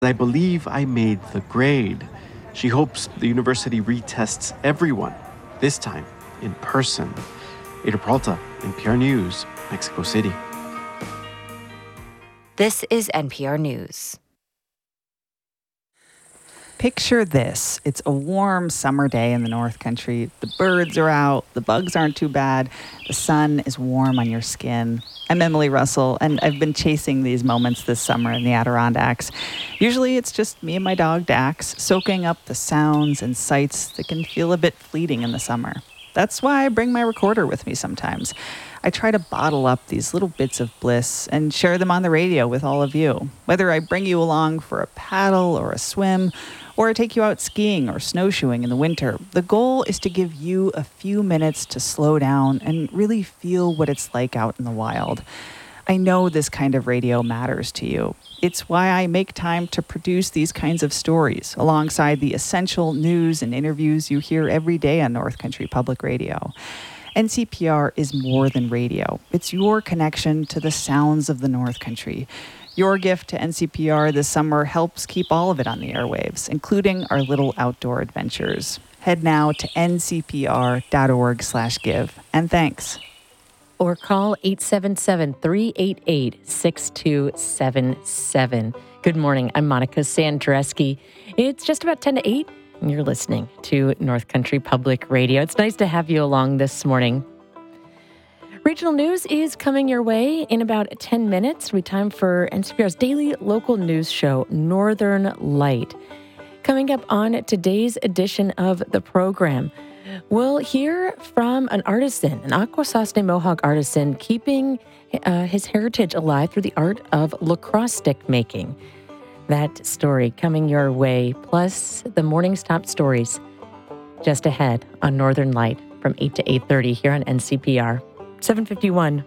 I believe I made the grade. She hopes the university retests everyone, this time in person. Ada Peralta, NPR News, Mexico City. This is NPR News. Picture this. It's a warm summer day in the North Country. The birds are out. The bugs aren't too bad. The sun is warm on your skin. I'm Emily Russell, and I've been chasing these moments this summer in the Adirondacks. Usually it's just me and my dog, Dax, soaking up the sounds and sights that can feel a bit fleeting in the summer. That's why I bring my recorder with me sometimes. I try to bottle up these little bits of bliss and share them on the radio with all of you. Whether I bring you along for a paddle or a swim, or take you out skiing or snowshoeing in the winter, the goal is to give you a few minutes to slow down and really feel what it's like out in the wild. I know this kind of radio matters to you. It's why I make time to produce these kinds of stories alongside the essential news and interviews you hear every day on North Country Public Radio. NCPR is more than radio. It's your connection to the sounds of the North Country. Your gift to NCPR this summer helps keep all of it on the airwaves, including our little outdoor adventures. Head now to ncpr.org/give. And thanks. Or call 877-388-6277. Good morning. I'm Monica Sandreski. It's just about 10 to 8, and you're listening to North Country Public Radio. It's nice to have you along this morning. Regional news is coming your way in about 10 minutes. We time for NCPR's daily local news show, Northern Light. Coming up on today's edition of the program, we'll hear from an artisan, an Akwesasne Mohawk artisan, keeping his heritage alive through the art of lacrosse stick making. That story coming your way, plus the morning's top stories just ahead on Northern Light from 8 to 8:30 here on NCPR. 7:51.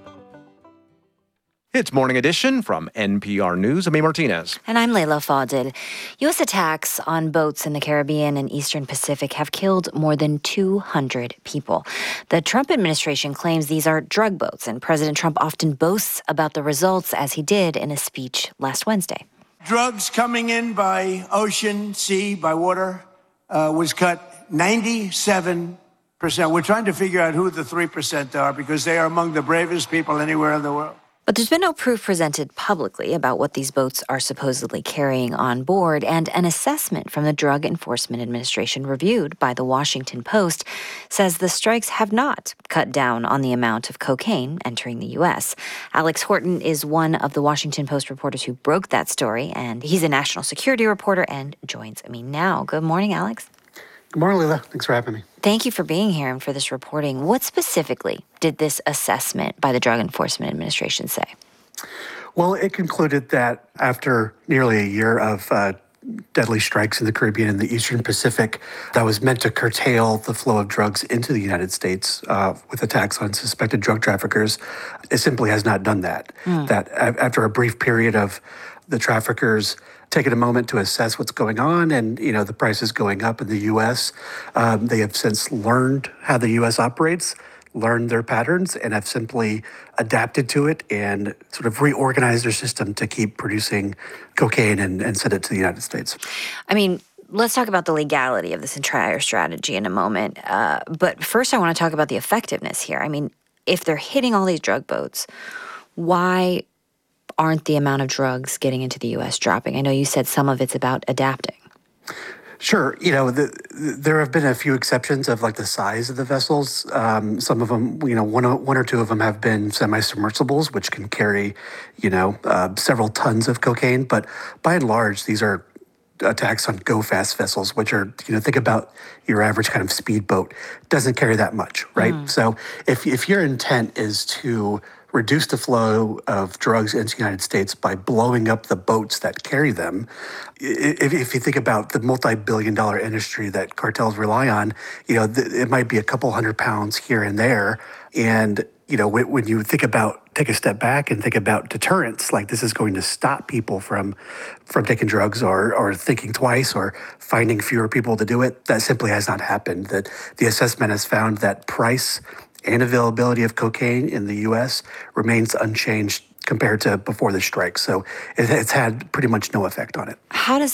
It's Morning Edition from NPR News. I'm A. Martinez. And I'm Layla Fadil. U.S. attacks on boats in the Caribbean and Eastern Pacific have killed more than 200 people. The Trump administration claims these are drug boats, and President Trump often boasts about the results, as he did in a speech last Wednesday. Drugs coming in by ocean, sea, by water was cut 97%. We're trying to figure out who the 3% are, because they are among the bravest people anywhere in the world. But there's been no proof presented publicly about what these boats are supposedly carrying on board, and an assessment from the Drug Enforcement Administration reviewed by the Washington Post says the strikes have not cut down on the amount of cocaine entering the U.S. Alex Horton is one of the Washington Post reporters who broke that story, and he's a national security reporter and joins me now. Good morning, Alex. Good morning, Leila. Thanks for having me. Thank you for being here and for this reporting. What specifically did this assessment by the Drug Enforcement Administration say? Well, it concluded that after nearly a year of deadly strikes in the Caribbean and the Eastern Pacific that was meant to curtail the flow of drugs into the United States with attacks on suspected drug traffickers, it simply has not done that. That after a brief period of the traffickers taking a moment to assess what's going on, and the prices going up in the U.S., they have since learned how the U.S. operates, learned their patterns, and have simply adapted to it and sort of reorganized their system to keep producing cocaine and send it to the United States. I mean, let's talk about the legality of this entire strategy in a moment. But first, I want to talk about the effectiveness here. I mean, if they're hitting all these drug boats, why aren't the amount of drugs getting into the U.S. dropping? I know you said some of it's about adapting. Sure. There have been a few exceptions of like the size of the vessels. Some of them, one or two of them have been semi-submersibles, which can carry, several tons of cocaine. But by and large, these are attacks on go-fast vessels, which are, think about your average kind of speedboat. Doesn't carry that much, right? So if your intent is to reduce the flow of drugs into the United States by blowing up the boats that carry them. If you think about the multi-billion-dollar industry that cartels rely on, it might be a couple 100 pounds here and there. And, when you take a step back and think about deterrence, like this is going to stop people from taking drugs or thinking twice or finding fewer people to do it, that simply has not happened. That the assessment has found that price and availability of cocaine in the U.S. remains unchanged compared to before the strike. So it's had pretty much no effect on it. How does